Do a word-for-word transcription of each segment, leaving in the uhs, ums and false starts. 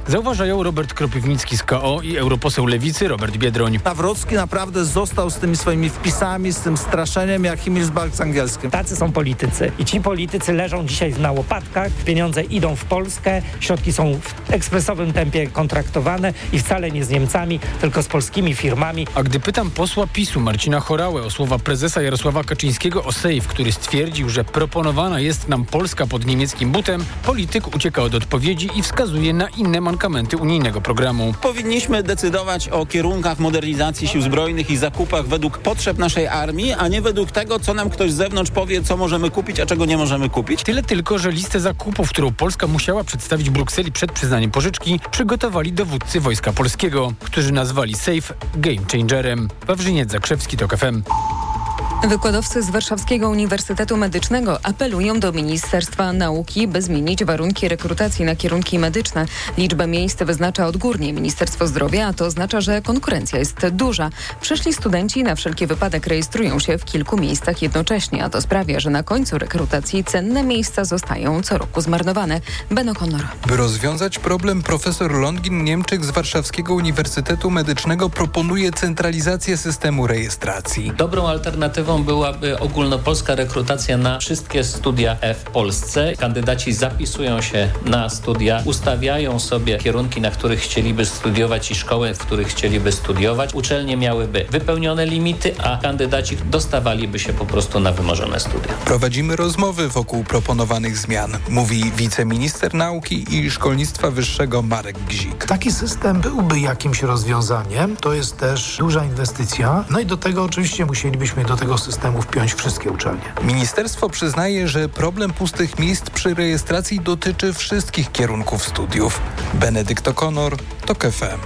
Zauważają Robert Kropiwnicki z K O i europoseł Lewicy Robert Biedroń. Nawrocki naprawdę został z tymi swoimi wpisami, z tym straszeniem jak Himmelsberg z angielskim. Tacy są politycy i ci politycy leżą dzisiaj na łopatkach, pieniądze idą w Polskę, środki są w ekspresowym tempie kontraktowane i wcale nie z Niemcami, tylko z polskimi firmami. A gdy pytam posła PiSu Marcina Horałę o słowa prezesa Jarosława Kaczyńskiego o Sejf, który stwierdził, że proponowana jest nam Polska pod niemieckim butem, polityk ucieka od odpowiedzi i wskazuje na inne mankamenty unijnego programu. Powinniśmy decydować o kierunkach modernizacji sił zbrojnych i zakupach według potrzeb naszej armii, a nie według tego, co nam ktoś z zewnątrz powie, co możemy kupić, a czego nie możemy kupić. Tyle tylko, że listę zakupów, którą Polska musiała przedstawić Brukseli przed przyznaniem pożyczki, przygotowali dowódcy Wojska Polskiego, którzy nazwali Sejf game changerem. Wawrzyniec Zakrzewski, TOK F M. Wykładowcy z Warszawskiego Uniwersytetu Medycznego apelują do Ministerstwa Nauki, by zmienić warunki rekrutacji na kierunki medyczne. Liczbę miejsc wyznacza odgórnie Ministerstwo Zdrowia, a to oznacza, że konkurencja jest duża. Przyszli studenci na wszelki wypadek rejestrują się w kilku miejscach jednocześnie, a to sprawia, że na końcu rekrutacji cenne miejsca zostają co roku zmarnowane. Ben O'Connor. By rozwiązać problem, profesor Longin Niemczyk z Warszawskiego Uniwersytetu Medycznego proponuje centralizację systemu rejestracji. Dobrą alternatywą byłaby ogólnopolska rekrutacja na wszystkie studia w Polsce. Kandydaci zapisują się na studia, ustawiają sobie kierunki, na których chcieliby studiować i szkoły, w których chcieliby studiować. Uczelnie miałyby wypełnione limity, a kandydaci dostawaliby się po prostu na wymarzone studia. Prowadzimy rozmowy wokół proponowanych zmian, mówi wiceminister nauki i szkolnictwa wyższego Marek Gzik. Taki system byłby jakimś rozwiązaniem. To jest też duża inwestycja. No i do tego oczywiście musielibyśmy do tego systemu wpiąć wszystkie uczelnie. Ministerstwo przyznaje, że problem pustych miejsc przy rejestracji dotyczy wszystkich kierunków studiów. Benedykt O'Connor, TOK F M.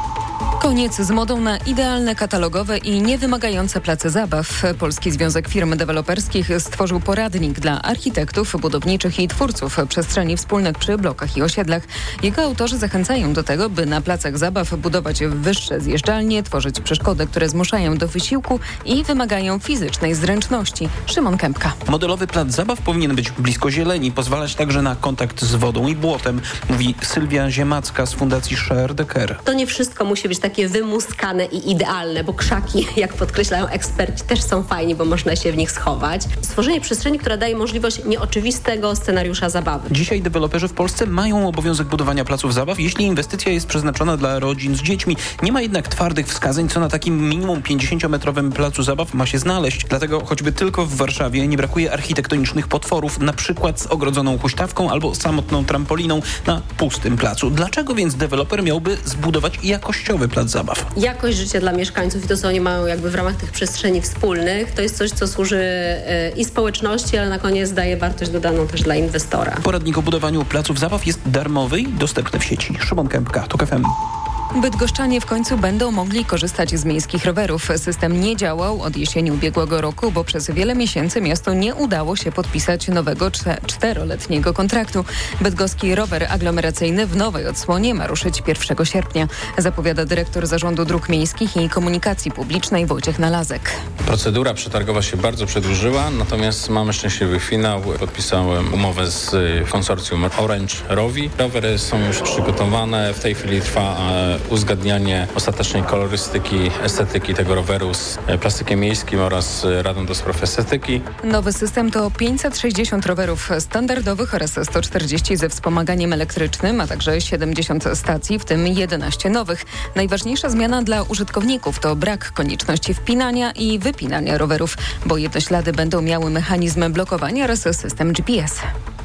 Koniec z modą na idealne katalogowe i niewymagające place zabaw. Polski Związek Firm Deweloperskich stworzył poradnik dla architektów, budowniczych i twórców przestrzeni wspólnych przy blokach i osiedlach. Jego autorzy zachęcają do tego, by na placach zabaw budować wyższe zjeżdżalnie, tworzyć przeszkody, które zmuszają do wysiłku i wymagają fizycznej zręczności. Szymon Kępka. Modelowy plac zabaw powinien być blisko zieleni, pozwalać także na kontakt z wodą i błotem, mówi Sylwia Ziemacka z Fundacji Share the Care. To nie wszystko musi być takie wymuskane i idealne, bo krzaki, jak podkreślają eksperci, też są fajni, bo można się w nich schować. Stworzenie przestrzeni, która daje możliwość nieoczywistego scenariusza zabawy. Dzisiaj deweloperzy w Polsce mają obowiązek budowania placów zabaw, jeśli inwestycja jest przeznaczona dla rodzin z dziećmi. Nie ma jednak twardych wskazań, co na takim minimum pięćdziesięciometrowym placu zabaw ma się znaleźć. Dlatego choćby tylko w Warszawie nie brakuje architektonicznych potworów, na przykład z ogrodzoną huśtawką albo samotną trampoliną na pustym placu. Dlaczego więc deweloper miałby zbudować jakościowy plac zabaw? Jakość życia dla mieszkańców i to, co oni mają jakby w ramach tych przestrzeni wspólnych, to jest coś, co służy y, i społeczności, ale na koniec daje wartość dodaną też dla inwestora. Poradnik o budowaniu placów zabaw jest darmowy i dostępny w sieci. Szymon Kępka, TOK F M. Bydgoszczanie w końcu będą mogli korzystać z miejskich rowerów. System nie działał od jesieni ubiegłego roku, bo przez wiele miesięcy miastu nie udało się podpisać nowego czteroletniego kontraktu. Bydgoski rower aglomeracyjny w nowej odsłonie ma ruszyć pierwszego sierpnia, zapowiada dyrektor Zarządu Dróg Miejskich i Komunikacji Publicznej Wojciech Nalazek. Procedura przetargowa się bardzo przedłużyła, natomiast mamy szczęśliwy finał. Podpisałem umowę z konsorcjum Orange Rovi. Rowery są już przygotowane, w tej chwili trwa uzgadnianie ostatecznej kolorystyki, estetyki tego roweru z plastykiem miejskim oraz Radą do Spraw Estetyki. Nowy system to pięćset sześćdziesiąt rowerów standardowych oraz sto czterdzieści ze wspomaganiem elektrycznym, a także siedemdziesiąt stacji, w tym jedenaście nowych. Najważniejsza zmiana dla użytkowników to brak konieczności wpinania i wypinania rowerów, bo jednoślady będą miały mechanizmy blokowania oraz system G P S.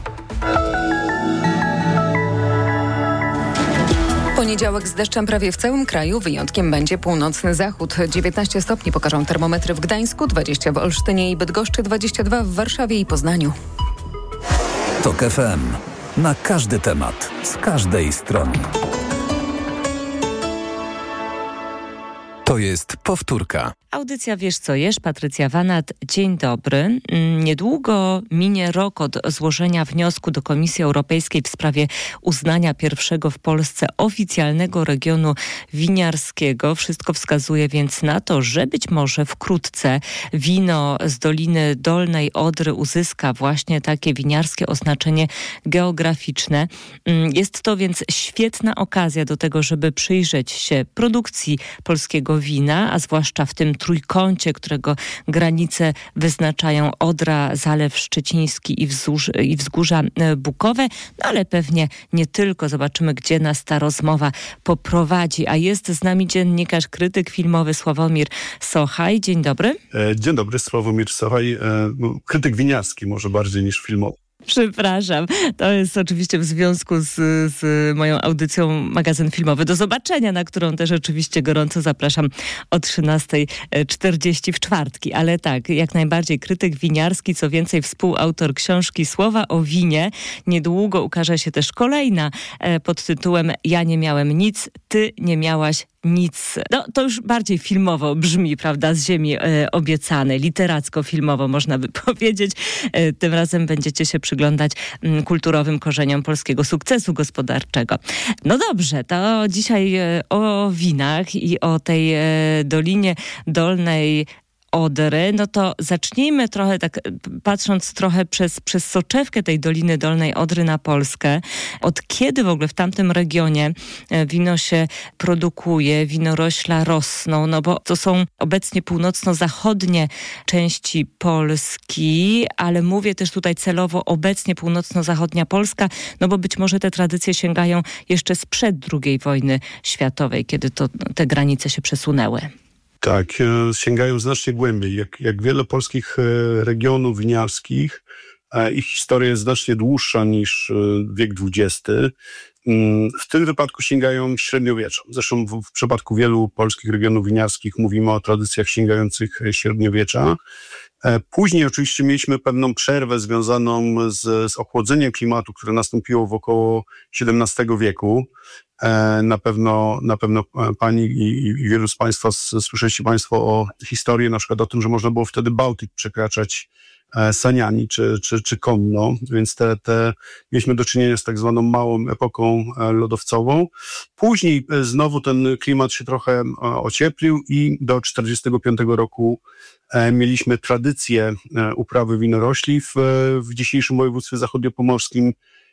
Poniedziałek z deszczem prawie w całym kraju, wyjątkiem będzie północny zachód. dziewiętnaście stopni pokażą termometry w Gdańsku, dwadzieścia w Olsztynie i Bydgoszczy, dwadzieścia dwa w Warszawie i Poznaniu. TOK F M. Na każdy temat, z każdej strony. To jest powtórka. Audycja Wiesz co jesz, Patrycja Wanat, dzień dobry. Niedługo minie rok od złożenia wniosku do Komisji Europejskiej w sprawie uznania pierwszego w Polsce oficjalnego regionu winiarskiego. Wszystko wskazuje więc na to, że być może wkrótce wino z Doliny Dolnej Odry uzyska właśnie takie winiarskie oznaczenie geograficzne. Jest to więc świetna okazja do tego, żeby przyjrzeć się produkcji polskiego wina, a zwłaszcza w tym trójkącie, którego granice wyznaczają Odra, Zalew Szczeciński i, wzórz, i Wzgórza Bukowe, no ale pewnie nie tylko. Zobaczymy, gdzie nas ta rozmowa poprowadzi. A jest z nami dziennikarz, krytyk filmowy Sławomir Sochaj. Dzień dobry. Dzień dobry, Sławomir Sochaj. Krytyk winiarski może bardziej niż filmowy. Przepraszam, to jest oczywiście w związku z, z moją audycją Magazyn Filmowy do zobaczenia, na którą też oczywiście gorąco zapraszam o trzynasta czterdzieści w czwartki. Ale tak, jak najbardziej krytyk winiarski, co więcej współautor książki Słowa o winie. Niedługo ukaże się też kolejna e, pod tytułem Ja nie miałem nic, ty nie miałaś nic. No, to już bardziej filmowo brzmi, prawda, z ziemi e, obiecanej, literacko-filmowo można by powiedzieć. E, tym razem będziecie się przyglądać m, kulturowym korzeniom polskiego sukcesu gospodarczego. No dobrze, to dzisiaj e, o winach i o tej e, Dolinie Dolnej Odry, no to zacznijmy trochę tak, patrząc trochę przez, przez soczewkę tej Doliny Dolnej Odry na Polskę. Od kiedy w ogóle w tamtym regionie wino się produkuje, winorośla rosną? No bo to są obecnie północno-zachodnie części Polski, ale mówię też tutaj celowo obecnie północno-zachodnia Polska, no bo być może te tradycje sięgają jeszcze sprzed drugiej wojny światowej, kiedy to te granice się przesunęły. Tak, sięgają znacznie głębiej. Jak, jak wiele polskich regionów winiarskich, ich historia jest znacznie dłuższa niż wiek dwudziesty. W tym wypadku sięgają średniowiecza. Zresztą w, w przypadku wielu polskich regionów winiarskich mówimy o tradycjach sięgających średniowiecza. Później oczywiście mieliśmy pewną przerwę związaną z, z ochłodzeniem klimatu, które nastąpiło w około siedemnastego wieku. Na pewno, na pewno pani i, i wielu z Państwa słyszeliście Państwo o historii, na przykład o tym, że można było wtedy Bałtyk przekraczać saniami czy, czy, czy konno, więc te, te mieliśmy do czynienia z tak zwaną małą epoką lodowcową. Później znowu ten klimat się trochę ocieplił i do czterdziestego piątego roku mieliśmy tradycję uprawy winorośli w, w dzisiejszym województwie zachodniopomorskim.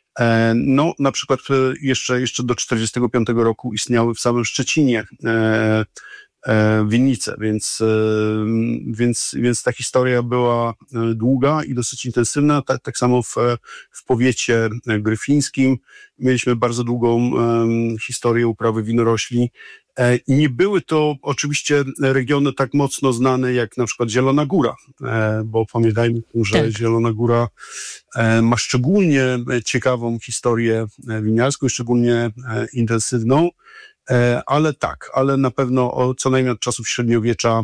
No, na przykład jeszcze, jeszcze do czterdziestego piątego roku istniały w samym Szczecinie e, e, winnice, więc, e, więc, więc ta historia była długa i dosyć intensywna. Tak, tak samo w, w powiecie gryfińskim mieliśmy bardzo długą e, historię uprawy winorośli. Nie były to oczywiście regiony tak mocno znane jak na przykład Zielona Góra, bo pamiętajmy, że tak. Zielona Góra ma szczególnie ciekawą historię winiarską, szczególnie intensywną, ale tak, ale na pewno o, co najmniej od czasów średniowiecza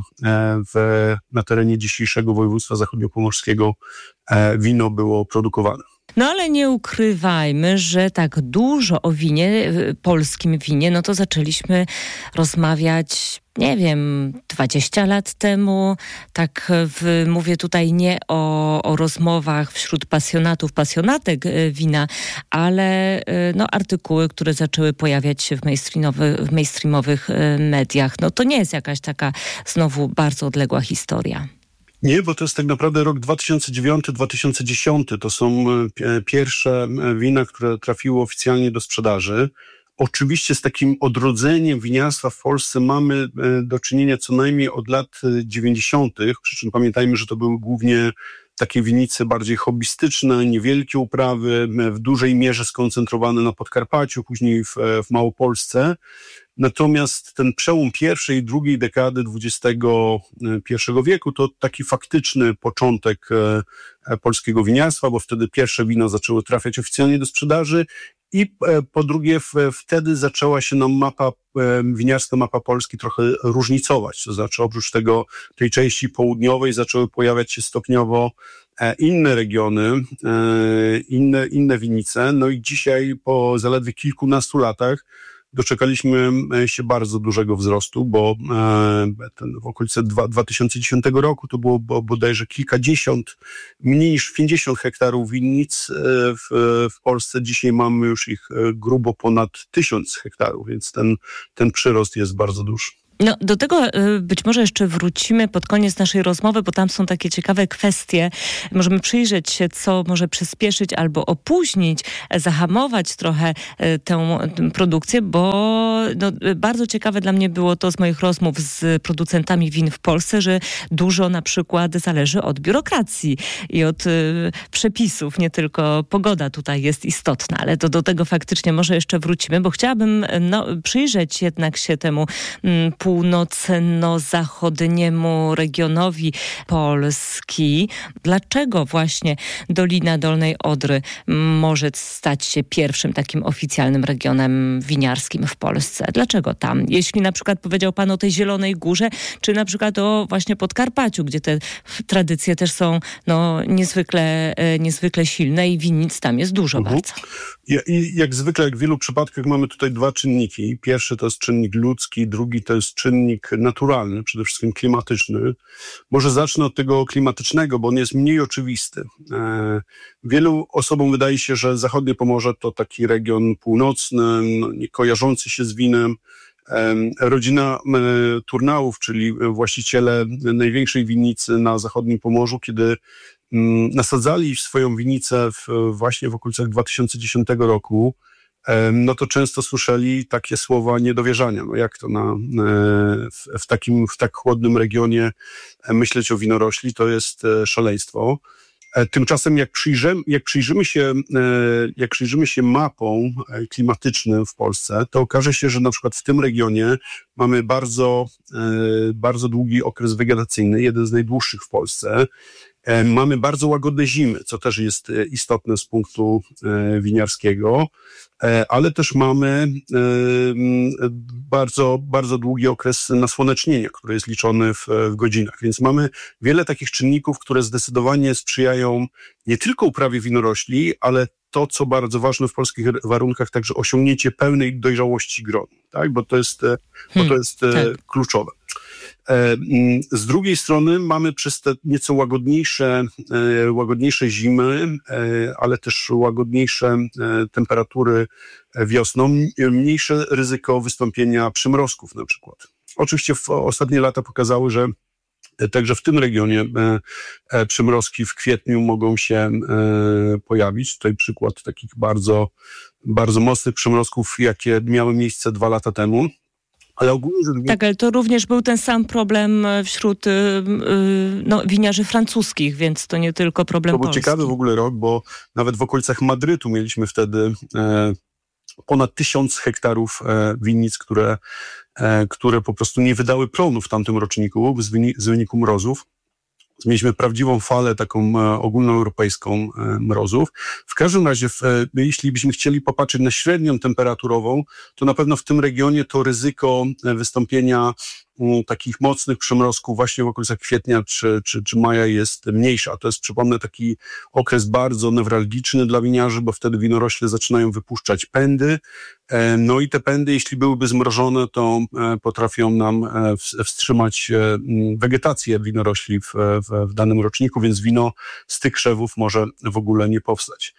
w, na terenie dzisiejszego województwa zachodniopomorskiego wino było produkowane. No ale nie ukrywajmy, że tak dużo o winie, polskim winie, no to zaczęliśmy rozmawiać, nie wiem, dwadzieścia lat temu. Tak w, mówię tutaj nie o, o rozmowach wśród pasjonatów, pasjonatek wina, ale no, artykuły, które zaczęły pojawiać się w, mainstreamowy, w mainstreamowych mediach. No to nie jest jakaś taka znowu bardzo odległa historia. Nie, bo to jest tak naprawdę rok dwa tysiące dziewiąty dwa tysiące dziesiąty. To są pierwsze wina, które trafiły oficjalnie do sprzedaży. Oczywiście z takim odrodzeniem winiarstwa w Polsce mamy do czynienia co najmniej od lat dziewięćdziesiątych. Przy czym pamiętajmy, że to były głównie takie winnice bardziej hobbystyczne, niewielkie uprawy, w dużej mierze skoncentrowane na Podkarpaciu, później w, w Małopolsce. Natomiast ten przełom pierwszej i drugiej dekady dwudziestego pierwszego wieku to taki faktyczny początek polskiego winiarstwa, bo wtedy pierwsze wina zaczęły trafiać oficjalnie do sprzedaży i po drugie wtedy zaczęła się nam mapa, winiarska mapa Polski trochę różnicować. To znaczy oprócz tego, tej części południowej zaczęły pojawiać się stopniowo inne regiony, inne, inne winnice. No i dzisiaj po zaledwie kilkunastu latach doczekaliśmy się bardzo dużego wzrostu, bo ten w okolicy dwa tysiące dziesiątego roku to było bodajże kilkadziesiąt, mniej niż pięćdziesiąt hektarów winnic w, w Polsce. Dzisiaj mamy już ich grubo ponad tysiąc hektarów, więc ten, ten przyrost jest bardzo duży. No, do tego być może jeszcze wrócimy pod koniec naszej rozmowy, bo tam są takie ciekawe kwestie. Możemy przyjrzeć się, co może przyspieszyć albo opóźnić, zahamować trochę tę, tę produkcję, bo no, bardzo ciekawe dla mnie było to z moich rozmów z producentami win w Polsce, że dużo na przykład zależy od biurokracji i od y, przepisów. Nie tylko pogoda tutaj jest istotna, ale to do tego faktycznie może jeszcze wrócimy, bo chciałabym no, przyjrzeć jednak się temu mm, północno-zachodniemu regionowi Polski. Dlaczego właśnie Dolina Dolnej Odry może stać się pierwszym takim oficjalnym regionem winiarskim w Polsce? Dlaczego tam? Jeśli na przykład powiedział pan o tej Zielonej Górze, czy na przykład o właśnie Podkarpaciu, gdzie te tradycje też są no, niezwykle, niezwykle silne i winnic tam jest dużo mhm. bardzo. Ja, i jak zwykle, jak w wielu przypadkach mamy tutaj dwa czynniki. Pierwszy to jest czynnik ludzki, drugi to jest czynnik naturalny, przede wszystkim klimatyczny. Może zacznę od tego klimatycznego, bo on jest mniej oczywisty. E, wielu osobom wydaje się, że zachodnie Pomorze to taki region północny, no, nie kojarzący się z winem. E, rodzina e, Turnałów, czyli właściciele największej winnicy na zachodnim Pomorzu, kiedy m, nasadzali swoją winnicę w, właśnie w okolicach dwa tysiące dziesiątego roku, no to często słyszeli takie słowa niedowierzania. No jak to na, w, w takim, w tak chłodnym regionie myśleć o winorośli, to jest szaleństwo. Tymczasem jak, przyjrzymy, jak, przyjrzymy się, jak przyjrzymy się mapom klimatycznym w Polsce, to okaże się, że na przykład w tym regionie mamy bardzo, bardzo długi okres wegetacyjny, jeden z najdłuższych w Polsce. Mamy bardzo łagodne zimy, co też jest istotne z punktu winiarskiego, ale też mamy bardzo, bardzo długi okres nasłonecznienia, który jest liczony w, w godzinach. Więc mamy wiele takich czynników, które zdecydowanie sprzyjają nie tylko uprawie winorośli, ale to, co bardzo ważne w polskich warunkach, także osiągnięcie pełnej dojrzałości gron, tak? Bo to jest, hmm, bo to jest tak. kluczowe. Z drugiej strony mamy przez te nieco łagodniejsze, łagodniejsze zimy, ale też łagodniejsze temperatury wiosną, mniejsze ryzyko wystąpienia przymrozków na przykład. Oczywiście w ostatnie lata pokazały, że także w tym regionie przymrozki w kwietniu mogą się pojawić. Tutaj przykład takich bardzo, bardzo mocnych przymrozków, jakie miały miejsce dwa lata temu. Ale ogólnie... Tak, ale to również był ten sam problem wśród yy, no, winiarzy francuskich, więc to nie tylko problem polski. To był ciekawy w ogóle rok, bo nawet w okolicach Madrytu mieliśmy wtedy e, ponad tysiąc hektarów e, winnic, które, e, które po prostu nie wydały plonu w tamtym roczniku z, wyni- z wyniku mrozów. Mieliśmy prawdziwą falę taką e, ogólnoeuropejską e, mrozów. W każdym razie, w, e, jeśli byśmy chcieli popatrzeć na średnią temperaturową, to na pewno w tym regionie to ryzyko wystąpienia m, takich mocnych przymrozków właśnie w okolicach kwietnia czy, czy, czy maja jest mniejsze. A to jest, przypomnę, taki okres bardzo newralgiczny dla winiarzy, bo wtedy winorośle zaczynają wypuszczać pędy. E, no i te pędy, jeśli byłyby zmrożone, to e, potrafią nam e, wstrzymać e, wegetację winorośli w, w w danym roczniku, więc wino z tych krzewów może w ogóle nie powstać.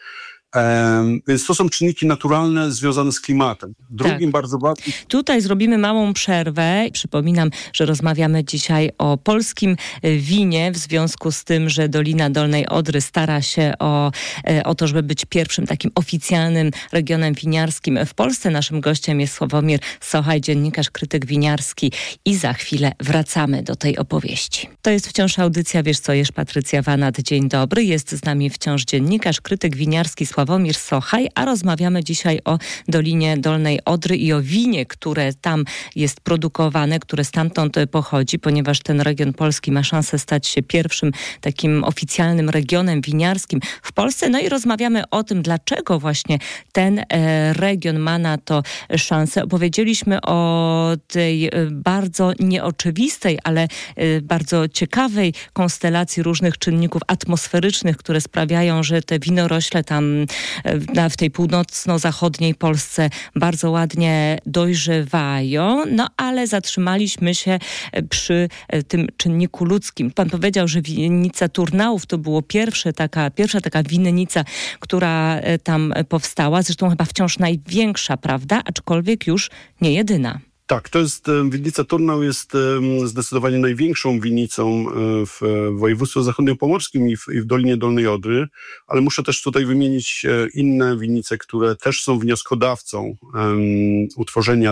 Um, więc to są czynniki naturalne związane z klimatem. Drugim tak. bardzo ważnym... Tutaj zrobimy małą przerwę. Przypominam, że rozmawiamy dzisiaj o polskim winie w związku z tym, że Dolina Dolnej Odry stara się o, o to, żeby być pierwszym takim oficjalnym regionem winiarskim w Polsce. Naszym gościem jest Sławomir Sochaj, dziennikarz, krytyk winiarski i za chwilę wracamy do tej opowieści. To jest wciąż audycja Wiesz co jesz, Patrycja Wanat. Dzień dobry. Jest z nami wciąż dziennikarz, krytyk winiarski Sławomir Sławomir Sochaj, a rozmawiamy dzisiaj o Dolinie Dolnej Odry i o winie, które tam jest produkowane, które stamtąd pochodzi, ponieważ ten region polski ma szansę stać się pierwszym takim oficjalnym regionem winiarskim w Polsce. No i rozmawiamy o tym, dlaczego właśnie ten e, region ma na to szansę. Opowiedzieliśmy o tej bardzo nieoczywistej, ale e, bardzo ciekawej konstelacji różnych czynników atmosferycznych, które sprawiają, że te winorośle tam na, w tej północno-zachodniej Polsce bardzo ładnie dojrzewają, no ale zatrzymaliśmy się przy tym czynniku ludzkim. Pan powiedział, że winnica Turnałów to było pierwsze taka, pierwsza taka winnica, która tam powstała, zresztą chyba wciąż największa, prawda? Aczkolwiek już nie jedyna. Tak, to jest, winnica Turnał jest zdecydowanie największą winnicą w województwie zachodniopomorskim i w, i w Dolinie Dolnej Odry, ale muszę też tutaj wymienić inne winnice, które też są wnioskodawcą um, utworzenia